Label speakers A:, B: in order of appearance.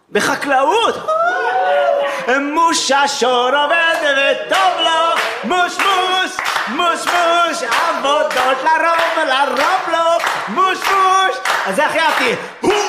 A: בחקלאות. מוש השור עובד וטוב לו, מוש מוש, מוש מוש, עבודות לרוב לו, מוש מוש. אז איך יעתי?